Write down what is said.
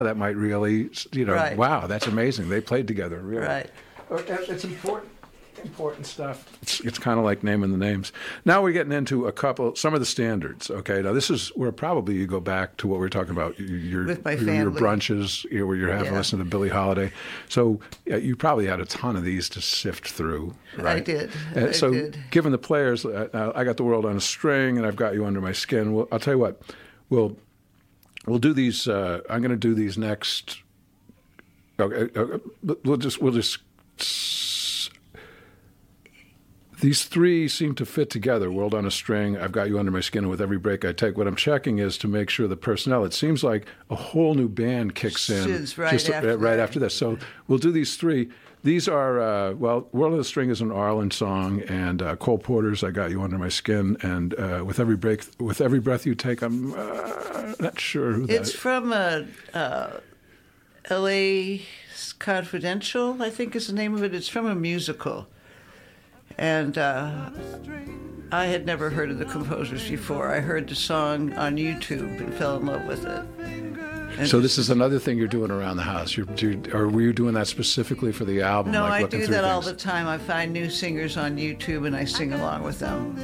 that might really, Right. wow, that's amazing. They played together, really. Right. It's important stuff. It's kind of like naming the names. Now we're getting into some of the standards. Okay, now this is where probably you go back to what we were talking about With my your family. brunches, where you're having Yeah. listen to Billie Holiday. So you probably had a ton of these to sift through, right? I did. So I did. given the players, I got the world on a string, and I've got you under my skin. Well, I'll tell you what, we'll do these. I'm going to do these next. Okay, we'll just. These three seem to fit together. World on a String, I've Got You Under My Skin, and With Every Break I Take. What I'm checking is to make sure the personnel. It seems like a whole new band kicks in Shoots right after this. So we'll do these three. These are, World on a String is an Arlen song, and Cole Porter's I Got You Under My Skin, and With Every Breath You Take, I'm not sure who that It's from L.A. Confidential, I think is the name of it. It's from a musical. And I had never heard of the composers before. I heard the song on YouTube and fell in love with it. And So this is another thing you're doing around the house. Or were you doing that specifically for the album? No, like I looking do through that all things? the time. I find new singers on YouTube and I sing along with them.